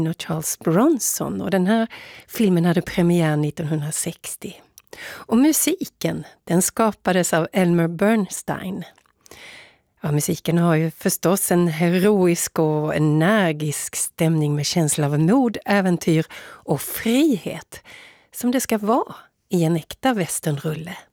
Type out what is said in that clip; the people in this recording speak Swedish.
och Charles Bronson, och den här filmen hade premiär 1960. Och musiken, den skapades av Elmer Bernstein. Ja, musiken har ju förstås en heroisk och energisk stämning med känsla av mod, äventyr och frihet, som det ska vara i en äkta westernrulle.